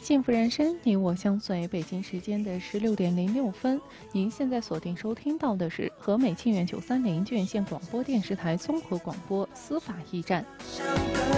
幸福人生，你我相随。北京时间的16:06，您现在锁定收听到的是和美庆元930卷县广播电视台综合广播司法驿站。